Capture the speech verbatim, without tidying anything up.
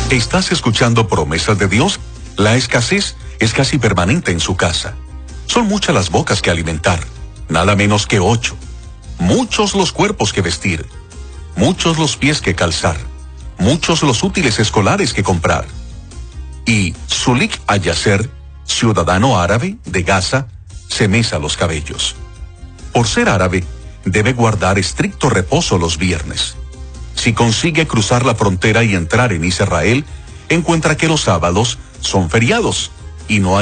Estás escuchando Promesas de Dios. La escasez es casi permanente en su casa. Son muchas las bocas que alimentar, nada menos que ocho. Muchos los cuerpos que vestir, muchos los pies que calzar, muchos los útiles escolares que comprar. Y Zulik Ayaser, ciudadano árabe de Gaza, se mesa los cabellos. Por ser árabe, debe guardar estricto reposo los viernes. Si consigue cruzar la frontera y entrar en Israel, encuentra que los sábados son feriados y no hay